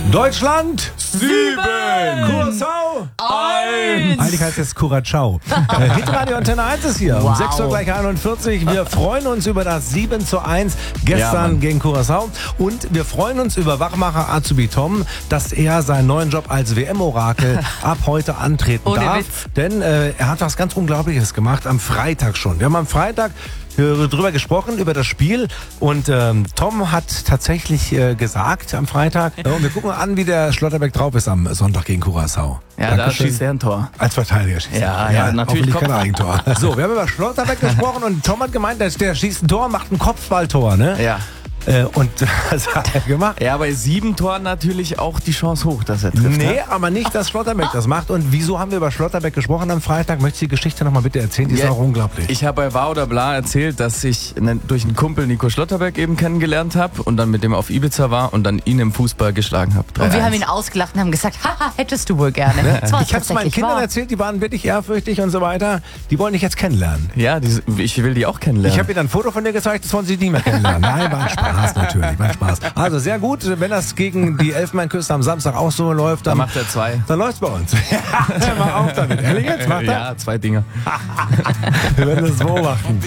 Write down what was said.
Deutschland 7. Curaçao 1. Eigentlich heißt es Curacao. Hitradio Antenne 1 ist hier. Um Wow. 6 Uhr gleich 41. Wir freuen uns über das 7:1 Ja, gestern Mann. gegen Curaçao. Und wir freuen uns über Wachmacher Azubi Tom, dass er seinen neuen Job als WM-Orakel ab heute antreten Ohne darf. Witz. Denn er hat was ganz Unglaubliches gemacht am Freitag schon. Wir haben am Freitag drüber gesprochen, über das Spiel. Und Tom hat tatsächlich gesagt am Freitag, und wir gucken an, wie der Schlotterbeck drauf ist am Sonntag gegen Curaçao. Ja, da Dankeschön. schießt er ein Tor. Als Verteidiger schießt Ja, er. ja, natürlich Hoffentlich kein Kopf- Eigentor. So, wir haben über Schlotterbeck gesprochen und Tom hat gemeint, dass der schießt ein Tor, macht ein Kopfballtor, ne? Ja. Und das hat er gemacht. Ja, bei 7 Toren natürlich auch die Chance hoch, dass er trifft. Nee, ne? aber nicht, dass Schlotterbeck das macht. Und wieso haben wir über Schlotterbeck gesprochen am Freitag? Möchtest du die Geschichte nochmal bitte erzählen? Die ist Ja, auch unglaublich. Ich habe bei War oder Bla erzählt, dass ich durch einen Kumpel Nico Schlotterbeck eben kennengelernt habe und dann mit dem auf Ibiza war und dann ihn im Fußball geschlagen habe. Und wir haben ihn ausgelacht und haben gesagt, haha, hättest du wohl gerne. Das war Ich habe es meinen tatsächlich Kindern wahr. erzählt, die waren wirklich ehrfürchtig und so weiter. Die wollen dich jetzt kennenlernen. Ja, ich will die auch kennenlernen. Ich habe ihnen ein Foto von dir gezeigt, das wollen sie nie mehr kennenlernen. Nein, war ein Spaß natürlich, war ein Spaß. Also sehr gut, wenn das gegen die Elfenbeinküste am Samstag auch so läuft, da dann macht er 2. dann läuft's bei uns. Ja, hör mal auf damit. Ehrlich jetzt? Macht er? Ja, 2 Dinger. Wir werden das beobachten.